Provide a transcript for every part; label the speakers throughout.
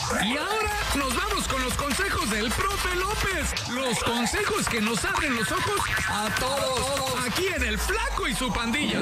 Speaker 1: Y ahora nos vamos con los consejos del profe López. Los consejos que nos abren los ojos a todos. Aquí en El Flaco y su pandilla.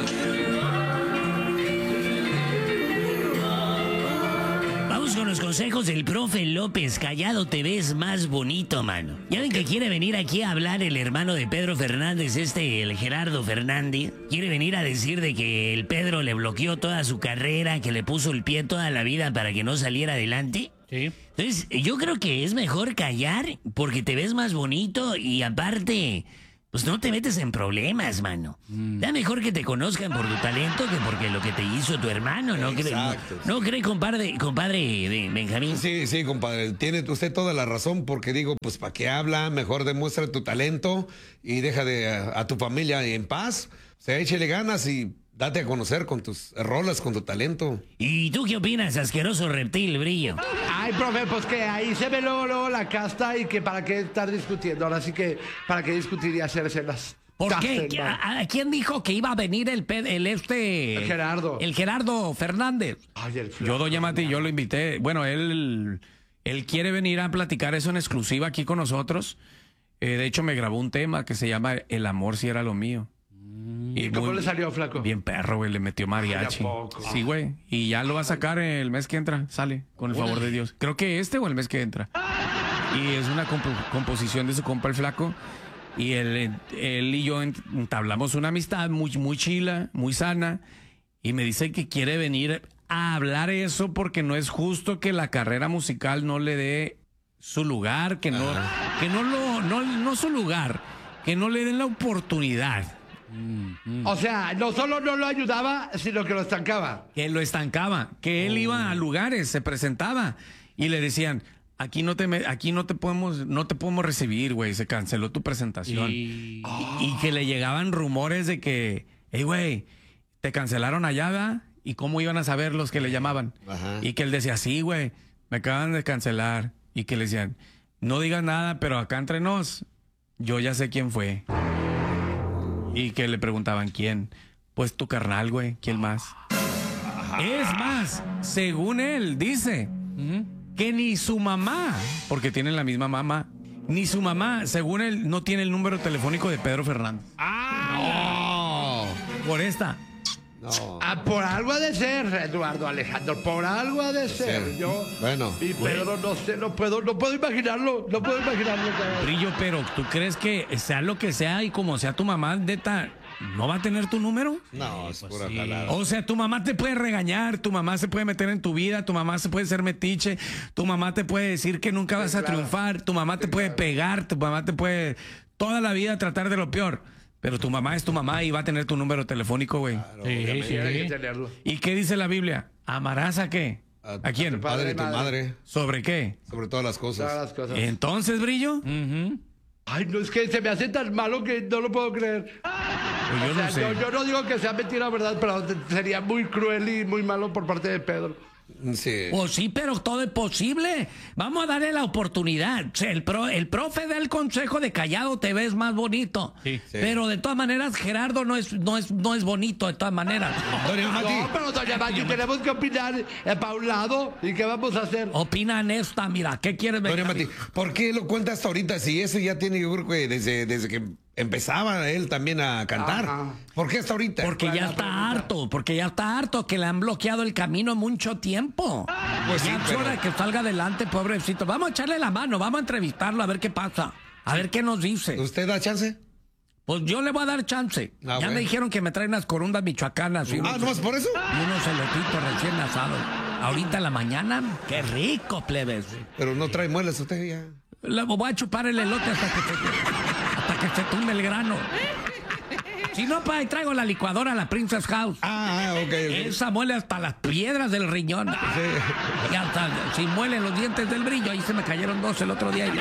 Speaker 2: Vamos con los consejos del profe López. Callado te ves más bonito, mano. Ya ven que quiere venir aquí a hablar el hermano de Pedro Fernández, el Gerardo Fernández. Quiere venir a decir de que el Pedro le bloqueó toda su carrera, que le puso el pie toda la vida para que no saliera adelante.
Speaker 3: Sí.
Speaker 2: Entonces, yo creo que es mejor callar porque te ves más bonito y aparte, pues no te metes en problemas, mano. Da mejor que te conozcan por tu talento que porque lo que te hizo tu hermano, ¿no?
Speaker 4: Exacto.
Speaker 2: ¿No cree, compadre Benjamín?
Speaker 4: Sí, compadre, tiene usted toda la razón, porque digo, pues ¿para qué habla? Mejor demuestra tu talento y deja a tu familia en paz. O sea, échale ganas y date a conocer con tus rolas, con tu talento.
Speaker 2: ¿Y tú qué opinas, asqueroso reptil, Brillo?
Speaker 5: Ay, profe, pues que ahí se ve luego la casta y que para qué estar discutiendo. Ahora sí que para qué discutir y hacerse las...
Speaker 3: ¿Por qué?
Speaker 5: tasas, ¿no?
Speaker 3: ¿A quién dijo que iba a venir el
Speaker 5: Gerardo.
Speaker 3: El Gerardo Fernández.
Speaker 5: Ay, el
Speaker 6: Yo, doña Mati, yo lo invité. Bueno, él quiere venir a platicar eso en exclusiva aquí con nosotros. De hecho, me grabó un tema que se llama El amor si era lo mío.
Speaker 5: ¿Y cómo le salió, flaco?
Speaker 6: Bien perro, güey, le metió mariachi.
Speaker 5: Ay, ¿a poco?
Speaker 6: Sí, güey. Y ya lo va a sacar el mes que entra, sale, con el favor de Dios. Creo que o el mes que entra. Y es una composición de su compa el flaco. Y él y yo entablamos una amistad muy chila, muy sana. Y me dice que quiere venir a hablar eso porque no es justo que la carrera musical no le dé su lugar, que no su lugar, que no le den la oportunidad.
Speaker 5: O sea, no solo no lo ayudaba, sino que lo estancaba.
Speaker 6: Que lo estancaba, que él iba a lugares, se presentaba y le decían, aquí no te podemos recibir, güey, se canceló tu presentación. Y que le llegaban rumores de que, hey, güey, te cancelaron allá, ¿verdad? ¿Y cómo iban a saber los que le llamaban?
Speaker 4: Ajá.
Speaker 6: Y que él decía, sí, güey, me acaban de cancelar. Y que le decían, no digas nada, pero acá entre nos, yo ya sé quién fue. Y que le preguntaban, ¿quién? Pues tu carnal, güey, ¿quién más? Es más, según él, dice que ni su mamá, porque tienen la misma mamá, ni su mamá, según él, no tiene el número telefónico de Pedro Fernández. Por esta.
Speaker 4: No.
Speaker 5: Ah, por algo ha de ser, Eduardo Alejandro, por algo ha de ser. Yo,
Speaker 4: Bueno.
Speaker 5: y Pedro, no sé, no puedo imaginarlo, cabrón.
Speaker 6: Brillo, pero ¿tú crees que sea lo que sea y como sea tu mamá, neta, no va a tener tu número?
Speaker 4: No, es pura jalada.
Speaker 6: O sea, tu mamá te puede regañar, tu mamá se puede meter en tu vida, tu mamá se puede ser metiche, tu mamá te puede decir que nunca vas a triunfar, tu mamá te puede pegar, tu mamá te puede toda la vida tratar de lo peor. Pero tu mamá es tu mamá y va a tener tu número telefónico, güey.
Speaker 4: Claro,
Speaker 3: Sí,
Speaker 4: obviamente.
Speaker 5: Hay que tenerlo.
Speaker 6: ¿Y qué dice la Biblia? ¿Amarás a qué? ¿A quién?
Speaker 4: Tu padre y tu madre.
Speaker 6: ¿Sobre qué?
Speaker 4: Sobre todas las cosas.
Speaker 5: Todas las cosas.
Speaker 6: Entonces, Brillo,
Speaker 5: Ay, no, es que se me hace tan malo que no lo puedo creer.
Speaker 6: pues yo
Speaker 5: O sea,
Speaker 6: no sé.
Speaker 5: yo no digo que sea mentira, ¿verdad? Pero sería muy cruel y muy malo por parte de Pedro.
Speaker 4: Sí.
Speaker 3: Pues sí, pero todo es posible. Vamos a darle la oportunidad. O sea, el profe da el consejo de callado te ves más bonito.
Speaker 6: Sí.
Speaker 3: Pero de todas maneras, Gerardo no es bonito de todas maneras.
Speaker 4: Doña Mati.
Speaker 5: No, pero doña Mati, tenemos que opinar para un lado. ¿Y qué vamos a hacer?
Speaker 3: Opinan esta, mira, ¿qué quieres ver?
Speaker 4: Doña Mati, ¿por qué lo cuenta hasta ahorita? Si eso ya tiene, yo creo que desde que empezaba él también a cantar.
Speaker 5: Ajá.
Speaker 4: ¿Por qué hasta ahorita?
Speaker 3: Porque ya está harto, que le han bloqueado el camino mucho tiempo.
Speaker 4: Pues sí,
Speaker 3: Ya es
Speaker 4: pero-
Speaker 3: hora de que salga adelante, pobrecito. Vamos a echarle la mano, vamos a entrevistarlo a ver qué pasa. A ver qué nos dice.
Speaker 4: ¿Usted da chance?
Speaker 3: Pues yo le voy a dar chance.
Speaker 4: Ah,
Speaker 3: Ya
Speaker 4: bueno.
Speaker 3: me dijeron que me traen unas corundas michoacanas y unos,
Speaker 4: ¿Nomás por eso?
Speaker 3: y unos elotitos recién asados. Ahorita en la mañana, qué rico, plebes.
Speaker 4: Pero no trae muelas usted ya.
Speaker 3: Le voy a chupar el elote hasta que se tumbe el grano. Si no, pa, ahí traigo la licuadora, la Princess House.
Speaker 4: Ok.
Speaker 3: Esa muele hasta las piedras del riñón. Y hasta si muelen los dientes del Brillo, ahí se me cayeron dos el otro día.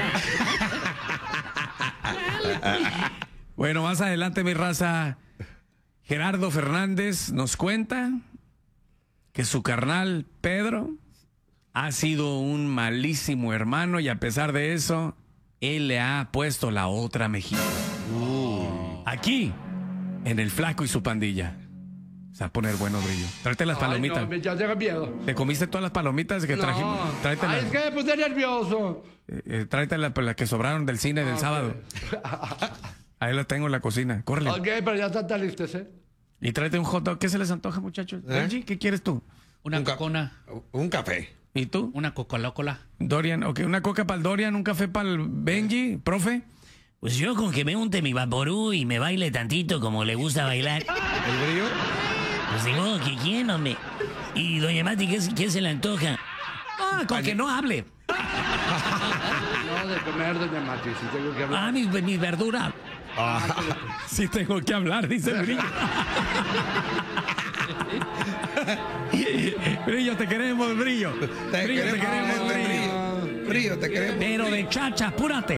Speaker 6: Bueno, más adelante, mi raza, Gerardo Fernández nos cuenta que su carnal Pedro ha sido un malísimo hermano y a pesar de eso, él le ha puesto la otra mejilla. Aquí, en El Flaco y su pandilla. Se va a poner bueno, Brillo. Tráete las palomitas.
Speaker 5: Ay, no, ya tengo miedo.
Speaker 6: ¿Te comiste todas las palomitas que trajimos?
Speaker 5: No.
Speaker 6: Tráetelas.
Speaker 5: Ay, es que me puse nervioso.
Speaker 6: Tráetelas las que sobraron del cine del sábado. Ahí las tengo en la cocina. Córrele.
Speaker 5: Ok, pero ya están listos, ¿eh?
Speaker 6: Y tráete un hot dog. ¿Qué se les antoja, muchachos? Benji, ¿qué quieres tú?
Speaker 3: Una cocona,
Speaker 4: Un café.
Speaker 6: ¿Y tú?
Speaker 3: una coca-cola.
Speaker 6: Dorian, ok. Una coca para el Dorian, un café para el Benji, profe.
Speaker 2: Pues yo con que me unte mi vaporú y me baile tantito como le gusta bailar.
Speaker 4: ¿El Brillo?
Speaker 2: Pues digo, que quién, hombre. Y doña Mati, ¿qué se le antoja?
Speaker 3: Ah, con que no hable.
Speaker 5: No, de comer, doña Mati, si tengo que hablar.
Speaker 3: Ah, mis verduras.
Speaker 6: Sí tengo que hablar, dice el Brillo. Brillo, te queremos, Brillo.
Speaker 4: Te
Speaker 6: Brillo, te
Speaker 4: queremos,
Speaker 6: queremos, Brillo.
Speaker 4: Brillo, te queremos.
Speaker 3: Pero de chacha, apúrate.